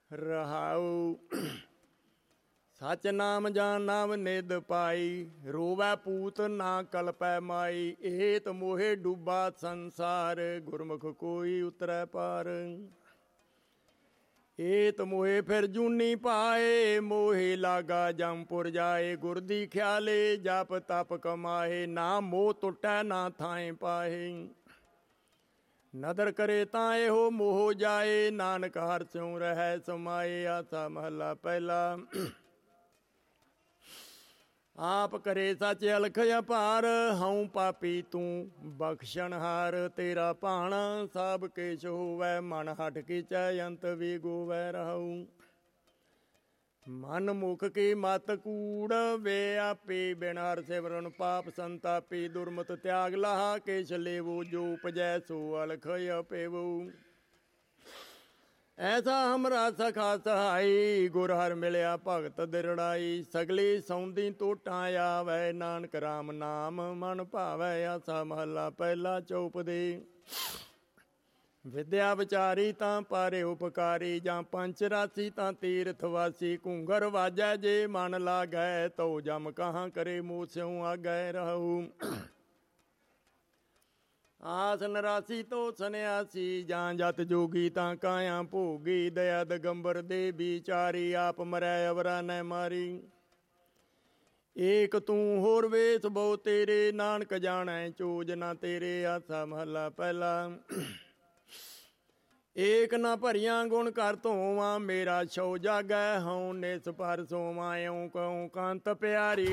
ਰਹਾਉ। ਸਚ ਨਾਮ ਜਾਨ ਨਾਮ ਨਿਧ ਪਾਈ, ਰੋਵੈ ਪੂਤ ਨਾ ਕਲਪੈ ਮਾਈ। ਏਤ ਮੋਹੇ ਡੂਬਾ ਸੰਸਾਰ, ਗੁਰਮੁਖ ਕੋਈ ਉਤਰੈ ਪਾਰ। ਏਤ ਮੋਹੇ ਫਿਰ ਜੂਨੀ ਪਾਏ, ਮੋਹੇ ਲਾਗਾ ਜਮਪੁਰ ਜਾਏ। ਗੁਰ ਦੀ ਖਿਆਲੇ ਜਪ ਤਪ ਕਮਾਏ, ਨਾ ਮੋਹ ਟੁੱਟੈ ਨਾ ਥਾਏ ਪਾਹੇ। ਨਦਰ ਕਰੇ ਤਾਂ ਇਹੋ ਮੋਹ ਜਾਏ, ਨਾਨਕ ਹਰਿ ਸਿਉ ਰਹਿ ਸਮਾਏ। ਆਸਾ ਮਹੱਲਾ ਪਹਿਲਾ। ਆਪ ਕਰੇ ਸੱਚ ਅਲਖ ਅਪਾਰ, ਹਉ ਪਾਪੀ ਤੂੰ ਬਖਸ਼ਣਹਾਰ। ਤੇਰਾ ਭਾਣਾ ਸਭ ਕੇਛ ਹੋਵੈ, ਮਨ ਹਠ ਕੀਚੈ ਅੰਤ ਵੀ ਗੋਵੈ ਰਹਾਉ। ਮਨ ਮੁਖ ਕੀ ਮਤ ਕੂੜ, ਵੇ ਆਪੇ ਬਿਨ ਹਰਿ ਸਿਮਰਨ ਪਾਪ ਸੰਤਾਪੀ। ਦੁਰਮਤ ਤਿਆਗ ਲਾਹਾ ਕੇਛ ਲੇਵੋ, ਜੋ ਉਪਜੈ ਸੋ ਅਲਖ ਅਪੇਵੋ। ਐਸਾ ਹਮਰਾ ਸਖਾ ਸਹਾਈ, ਗੁਰ ਹਰਿ ਮਿਲਿਆ ਭਗਤ ਦਿਰੜਾਈ। ਸਗਲੀ ਸੌਂਦੀ ਟੋਟਾਂ ਆਵੈ, ਨਾਨਕ ਰਾਮ ਨਾਮ ਮਨ ਭਾਵੈ। ਆਸਾ ਮਹੱਲਾ ਪਹਿਲਾ ਚੌਪਦੀ। ਵਿਦਿਆ ਵਿਚਾਰੀ ਤਾਂ ਪਾਰੇ ਉਪਕਾਰੀ, ਜਾਂ ਪੰਚ ਰਾਸੀ ਤਾਂ ਤੀਰਥ ਵਾਸੀ। ਘੂੰਗਰ ਵਾਜੈ ਜੇ ਮਨ ਲਾਗੈ, ਤਉ ਜਮ ਕਹਾਂ ਕਰੇ ਮੋਹ ਸਿਉ ਆਗੈ ਰਹਾਉ। ਆਸ ਨਰਾਸੀ ਤੋ ਸੰਨਿਆਸੀ, ਜਾਂ ਜਤ ਜੋਗੀ ਤਾਂ ਕਾਇਆ ਭੋਗੀ। ਦਇਆ ਦਗੰਬਰ ਦੇ ਵਿਚਾਰੀ, ਆਪ ਮਰੈ ਅਵਰਾ ਨੈ ਮਾਰੀ। ਏਕ ਤੂੰ ਹੋਰ ਵੇਸ ਬਹੁ ਤੇਰੇ, ਨਾਨਕ ਜਾਣੈ ਚੋਜ ਨਾ ਤੇਰੇ। ਆਸਾ ਮਹੱਲਾ ਪਹਿਲਾ। ਏਕ ਨਾ ਭਰੀਆਂ ਗੁਣ ਕਰ ਧੋਵਾਂ, ਮੇਰਾ ਛਉ ਜਾਗੈ ਹਉ ਨਿਸ ਪਰ ਸੋਵਾਂ। ਇਉ ਕਉ ਕੰਤ ਪਿਆਰੀ